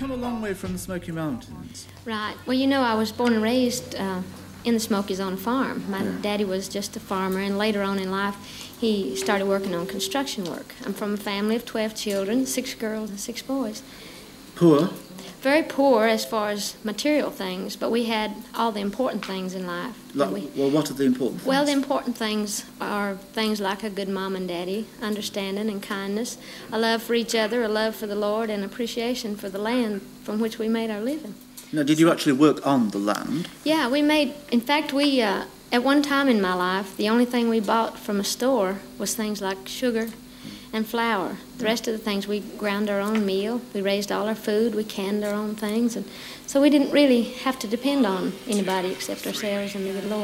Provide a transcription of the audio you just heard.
come a long way from the Smoky Mountains. Right. Well, you know, I was born and raised in the Smokies on a farm. My daddy was just a farmer, and later on in life, he started working on construction work. I'm from a family of 12 children, 6 girls and 6 boys. Poor? Very poor as far as material things, but we had all the important things in life. Well, what are the important things? Well, the important things are things like a good mom and daddy, understanding and kindness, a love for each other, a love for the Lord, and appreciation for the land from which we made our living. Now, did you actually work on the land? Yeah, in fact, at one time in my life, the only thing we bought from a store was things like sugar and flour. The rest of the things, we ground our own meal, we raised all our food, we canned our own things, and so we didn't really have to depend on anybody except ourselves and the good Lord.